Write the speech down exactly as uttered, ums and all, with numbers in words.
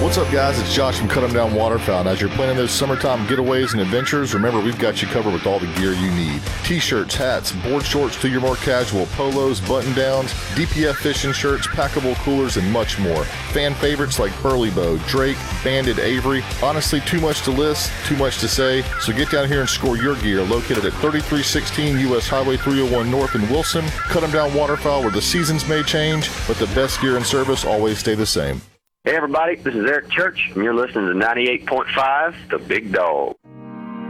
What's up, guys? It's Josh from Cut 'em Down Waterfowl. As you're planning those summertime getaways and adventures, remember we've got you covered with all the gear you need. T-shirts, hats, board shorts to your more casual, polos, button-downs, D P F fishing shirts, packable coolers, and much more. Fan favorites like Burley Bow, Drake, Banded, Avery. Honestly, too much to list, too much to say. So get down here and score your gear. Located at thirty-three sixteen U S Highway three oh one North in Wilson. Cut 'em Down Waterfowl, where the seasons may change, but the best gear and service always stay the same. Hey everybody, this is Eric Church, and you're listening to ninety-eight point five, The Big Dog.